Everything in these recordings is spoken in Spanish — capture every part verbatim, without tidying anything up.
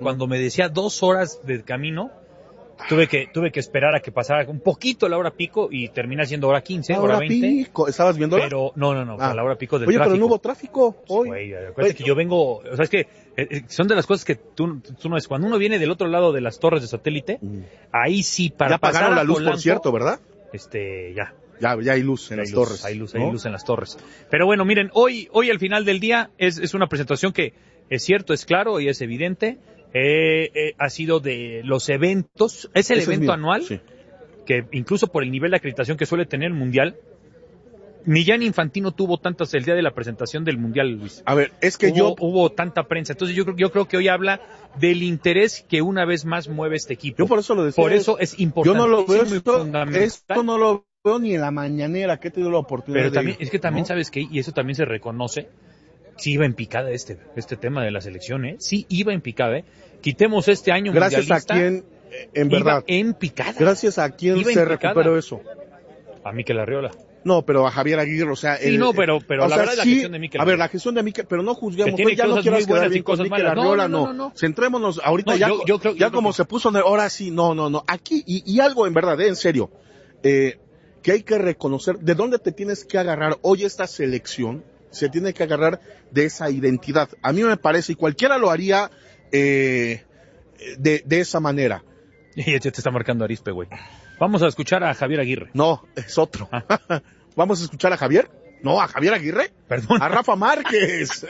cuando me decía dos horas de camino, tuve que tuve que esperar a que pasara un poquito la hora pico y termina siendo hora quince, hora veinte. Pico. ¿Estabas viendo? Pero no, no, no, ah. a la hora pico del Oye, tráfico. Oye, pero no hubo tráfico hoy. Oye, acuérdate que yo vengo, o sea, es que eh, son de las cosas que tú, tú no ves. Cuando uno viene del otro lado de las torres de satélite, mm. ahí sí para ya pasar pagaron la luz, Polanco, por cierto, ¿verdad? Este, ya. Ya, ya hay luz en hay las luz, torres. Hay luz, ¿no? hay luz en las torres. Pero bueno, miren, hoy, hoy al final del día es, es una presentación que es cierto, es claro y es evidente. Eh, eh, ha sido de los eventos, es el Ese evento es anual, sí. que incluso por el nivel de acreditación que suele tener el Mundial, ni Gianni Infantino tuvo tantas el día de la presentación del Mundial, Luis. A ver, es que hubo, yo... Hubo tanta prensa, entonces yo, yo creo que hoy habla del interés que una vez más mueve este equipo. Yo por eso lo decía. Por eso es importante. Yo no lo veo, esto, esto no lo veo ni en la mañanera, que he tenido la oportunidad Pero de también, ir, es que también ¿no? sabes que, y eso también se reconoce, sí iba en picada este, este tema de la selección, ¿eh? Sí iba en picada, ¿eh? Quitemos este año Gracias mundialista. a quien, en verdad. Iba en picada. Gracias a quien iba se recuperó eso. A Mikel Arriola. No, pero a Javier Aguirre, o sea... Sí, el, no, pero, pero la sea, verdad es sí, la gestión de Mikel. A ver, la gestión de Mikel, pero no juzguemos, hoy ya no quieras quedar bien con Mikel Arriola, no, no, no, no, no. Centrémonos ahorita no, ya, yo, yo creo, ya yo como creo se puso, ahora sí, no, no, no, aquí, y, y algo en verdad, eh, en serio, eh, que hay que reconocer, de dónde te tienes que agarrar hoy esta selección, se tiene que agarrar de esa identidad. A mí me parece, y cualquiera lo haría eh, de, de esa manera. Y ya te está marcando Arispe, güey. Vamos a escuchar a Javier Aguirre. No, es otro. Ah. ¿Vamos a escuchar a Javier? No, a Javier Aguirre. Perdón. A Rafa Márquez.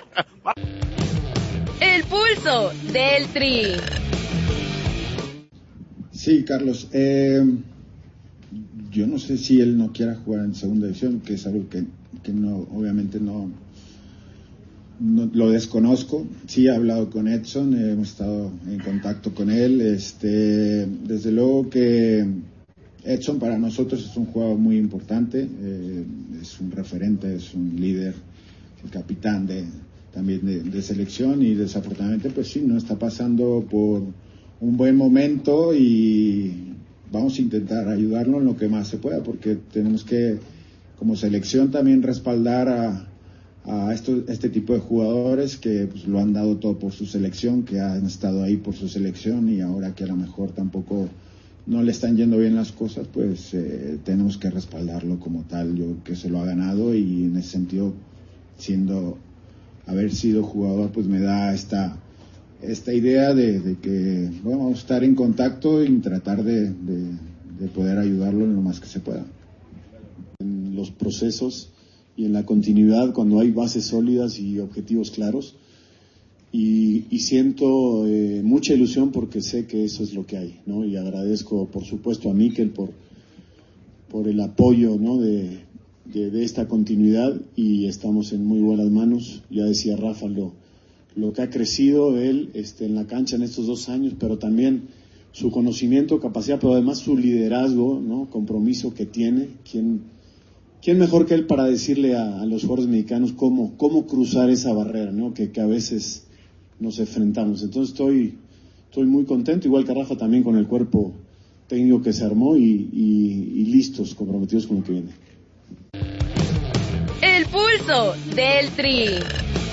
El pulso del Tri. Sí, Carlos. Eh, yo no sé si él no quiera jugar en segunda división, que es algo que, que no, obviamente no, no lo desconozco. Sí he hablado con Edson, eh, hemos estado en contacto con él. Este, desde luego que Edson para nosotros es un jugador muy importante, eh, es un referente, es un líder, el capitán de, también de, de selección, y desafortunadamente pues sí, no está pasando por un buen momento y vamos a intentar ayudarlo en lo que más se pueda, porque tenemos que como selección también respaldar a, a esto, este tipo de jugadores que pues, lo han dado todo por su selección, que han estado ahí por su selección, y ahora que a lo mejor tampoco no le están yendo bien las cosas, pues eh, tenemos que respaldarlo como tal. Yo creo que se lo ha ganado, y en ese sentido, siendo, haber sido jugador, pues me da esta esta idea de, de que bueno, vamos a estar en contacto y tratar de, de, de poder ayudarlo en lo más que se pueda. En los procesos y en la continuidad, cuando hay bases sólidas y objetivos claros, Y, y siento eh, mucha ilusión porque sé que eso es lo que hay, ¿no? Y agradezco, por supuesto, a Mikel por, por el apoyo, ¿no? de, de, de esta continuidad, y estamos en muy buenas manos. Ya decía Rafa lo, lo que ha crecido él este, en la cancha en estos dos años, pero también su conocimiento, capacidad, pero además su liderazgo, ¿no? Compromiso que tiene. ¿Quién, quién mejor que él para decirle a, a los jugadores mexicanos cómo, cómo cruzar esa barrera, ¿no? que, que a veces nos enfrentamos? Entonces estoy, estoy muy contento, igual que Rafa, también con el cuerpo técnico que se armó y, y, y listos, comprometidos con lo que viene. El pulso del Tri.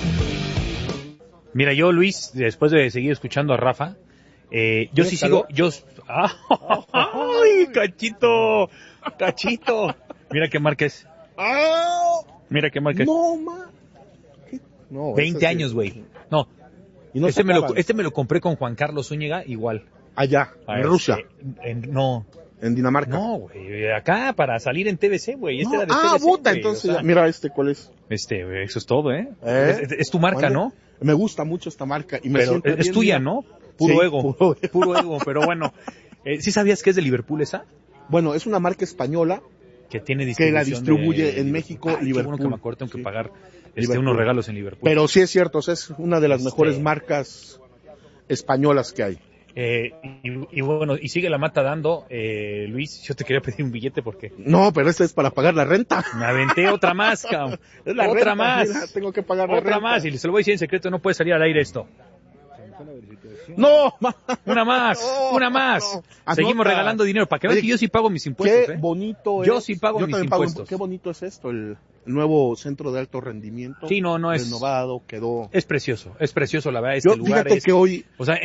Mira, yo, Luis, después de seguir escuchando a Rafa, eh, yo sí sigo, yo, ¡ah! ¡Ay, cachito! ¡Cachito! Mira qué Márquez. Mira qué Márquez. No, ma. No, veinte años, güey. No. Y no este, me lo, acaban. este me lo compré con Juan Carlos Zúñiga, igual. Allá, en Rusia. En, en, no. En Dinamarca. No, güey. Acá, para salir en T V C, güey. Este No, era de ah, T V C, puta, güey, entonces. o sea, mira este, ¿cuál es? Este, eso es todo, ¿eh? ¿Eh? Es, es, es tu marca, Bueno, ¿no? Me gusta mucho esta marca. Y me Pero siento es, bien, tuya, mira. ¿no? Puro Sí, ego. Puro, puro ego. Pero bueno. Eh, ¿Sí sabías que es de Liverpool esa? Bueno, es una marca española que tiene que la distribución distribuye de, en de México, Ay, Liverpool. Qué bueno que me acuerdo, tengo que Sí. pagar este, Liverpool. unos regalos en Liverpool. Pero sí es cierto, o sea, es una de las Este... mejores marcas españolas que hay. Eh, y, y bueno, y sigue la mata dando, eh, Luis, yo te quería pedir un billete porque... No, pero esta es para pagar la renta. Me aventé otra más, cabrón. Es la otra renta, más. mira, tengo que pagar la Otra renta. más, y se lo voy a decir en secreto, no puede salir al aire esto. No, una más, no, una más. no. Seguimos Anota. regalando dinero para que vean Oye, que yo sí pago mis impuestos. Qué ¿eh? bonito es. Yo sí pago Yo mis también pago impuestos. Qué bonito es esto, el nuevo centro de alto rendimiento. Sí, no, no es. Renovado, quedó. Es precioso, es precioso, la verdad, este Yo, lugar fíjate es. que hoy. O sea,